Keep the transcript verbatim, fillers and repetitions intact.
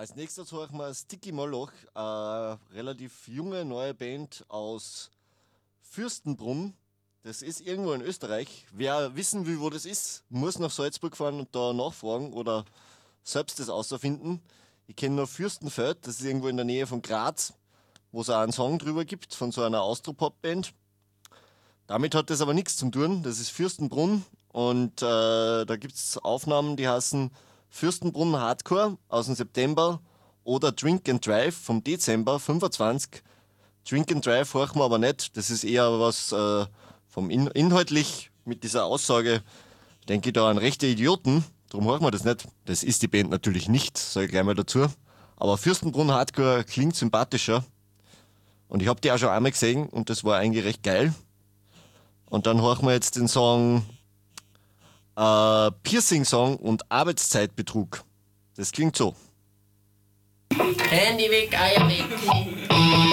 Als nächstes hören wir Sticky Moloch, eine relativ junge neue Band aus Fürstenbrunn. Das ist irgendwo in Österreich. Wer wissen will, wo das ist, muss nach Salzburg fahren und da nachfragen oder selbst das außerfinden. Ich kenne nur Fürstenfeld, das ist irgendwo in der Nähe von Graz, wo es auch einen Song drüber gibt von so einer Austropop-Band. Damit hat das aber nichts zu tun. Das ist Fürstenbrunn und äh, da gibt es Aufnahmen, die heißen Fürstenbrunn Hardcore aus dem September oder Drink and Drive vom Dezember fünfundzwanzig. Drink and Drive horchen wir aber nicht. Das ist eher was äh, vom In inhaltlich mit dieser Aussage, denke ich da an rechte Idioten. Darum horchen wir das nicht. Das ist die Band natürlich nicht, sage ich gleich mal dazu. Aber Fürstenbrunn Hardcore klingt sympathischer. Und ich habe die auch schon einmal gesehen und das war eigentlich recht geil. Und dann horchen wir jetzt den Song äh, Piercing-Song und Arbeitszeitbetrug. Das klingt so. Handy weg, Eier weg.